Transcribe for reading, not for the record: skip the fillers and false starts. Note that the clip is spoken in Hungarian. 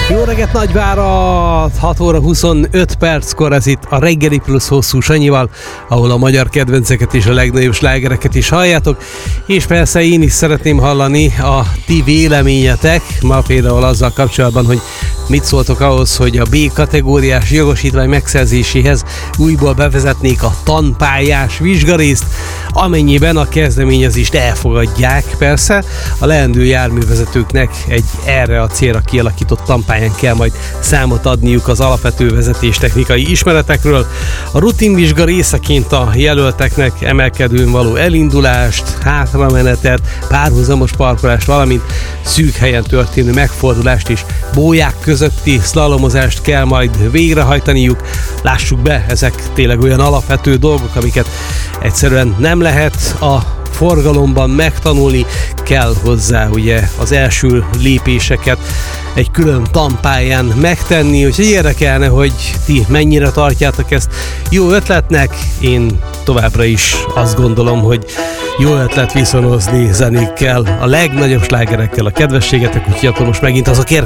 Jó reggelt Nagyvárad! 6 óra 25 perckor ez itt a Reggeli Plusz Hosszú Sanyival, ahol a magyar kedvenceket és a legnagyobb slágereket is halljátok, és persze én is szeretném hallani a ti véleményetek, ma például azzal kapcsolatban, hogy mit szóltok ahhoz, hogy a B kategóriás jogosítvány megszerzéséhez újból bevezetnék a tanpályás vizsgarészt, amennyiben a kezdeményezést elfogadják. Persze a leendő járművezetőknek egy erre a célra kialakított tanpályán kell majd számot adniuk az alapvető vezetéstechnikai ismeretekről. A rutinvizsga részeként a jelölteknek emelkedőn való elindulást, hátramenetet, párhuzamos parkolást, valamint szűk helyen történő megfordulást és bóják közötti szlalomozást kell majd végrehajtaniuk. Lássuk be, ezek tényleg olyan alapvető dolgok, amiket egyszerűen nem lehet a forgalomban megtanulni, kell hozzá ugye az első lépéseket egy külön tanpályán megtenni, úgyhogy érdekelne, hogy ti mennyire tartjátok ezt jó ötletnek. Én továbbra is azt gondolom, hogy jó ötlet viszonozni zenékkel, a legnagyobb slágerekkel a kedvességetek, úgyhogy akkor most megint azokért